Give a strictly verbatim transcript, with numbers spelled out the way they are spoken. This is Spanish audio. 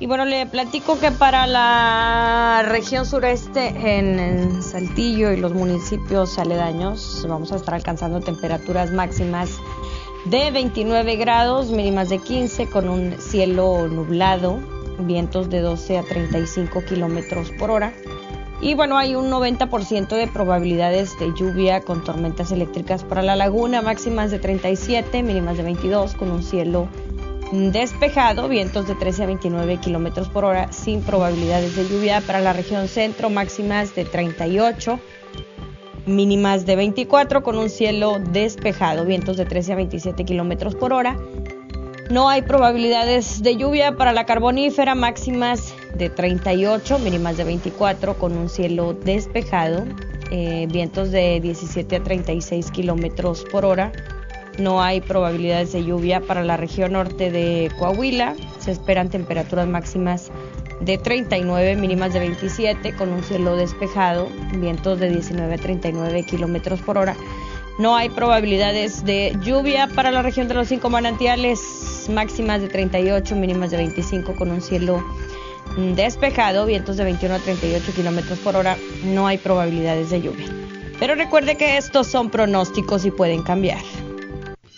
Y bueno, le platico que para la región sureste, en, en Saltillo y los municipios aledaños, vamos a estar alcanzando temperaturas máximas de veintinueve grados, mínimas de quince, con un cielo nublado, vientos de doce a treinta y cinco kilómetros por hora. Y bueno, hay un noventa por ciento de probabilidades de lluvia con tormentas eléctricas para la laguna, máximas de treinta y siete, mínimas de veintidós, con un cielo despejado, vientos de trece a veintinueve kilómetros por hora, sin probabilidades de lluvia. Para la región centro, máximas de treinta y ocho, mínimas de veinticuatro, con un cielo despejado, vientos de trece a veintisiete kilómetros por hora. No hay probabilidades de lluvia. Para la carbonífera, máximas de treinta y ocho, mínimas de veinticuatro, con un cielo despejado, eh, vientos de diecisiete a treinta y seis kilómetros por hora. No hay probabilidades de lluvia. Para la región norte de Coahuila se esperan temperaturas máximas de treinta y nueve, mínimas de veintisiete, con un cielo despejado, vientos de diecinueve a treinta y nueve kilómetros por hora. No hay probabilidades de lluvia. Para la región de los cinco manantiales, máximas de treinta y ocho, mínimas de veinticinco, con un cielo despejado, vientos de veintiuno a treinta y ocho kilómetros por hora. No hay probabilidades de lluvia. Pero recuerde que estos son pronósticos y pueden cambiar.